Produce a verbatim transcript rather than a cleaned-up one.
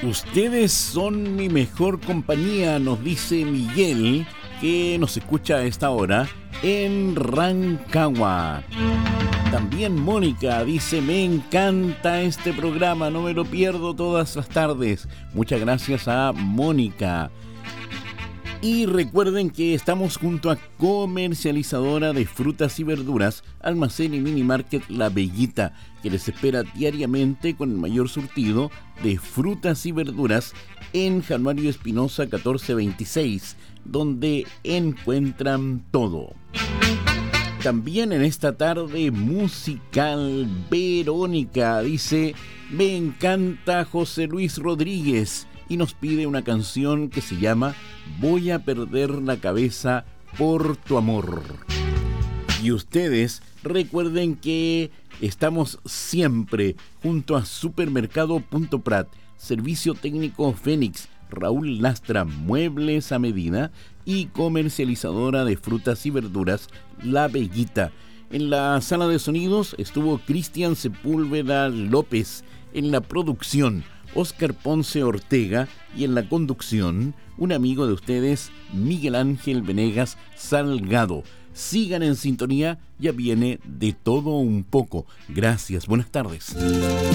Ustedes son mi mejor compañía, nos dice Miguel, que nos escucha a esta hora en Rancagua. También Mónica dice: me encanta este programa, no me lo pierdo todas las tardes. Muchas gracias a Mónica. Y recuerden que estamos junto a Comercializadora de Frutas y Verduras, Almacén y Mini Market La Bellita, que les espera diariamente con el mayor surtido de frutas y verduras en Januario Espinosa catorce veintiséis, donde encuentran todo. También en esta tarde musical, Verónica dice: me encanta José Luis Rodríguez, y nos pide una canción que se llama Voy a perder la cabeza por tu amor. Y ustedes recuerden que estamos siempre junto a Supermercado Punto Prat, Servicio Técnico Fénix, Raúl Lastra, Muebles a Medida y Comercializadora de Frutas y Verduras La Bellita. En la sala de sonidos estuvo Cristian Sepúlveda López, en la producción Óscar Ponce Ortega, y en la conducción un amigo de ustedes, Miguel Ángel Venegas Salgado. Sigan en sintonía, ya viene De Todo Un Poco. Gracias, buenas tardes.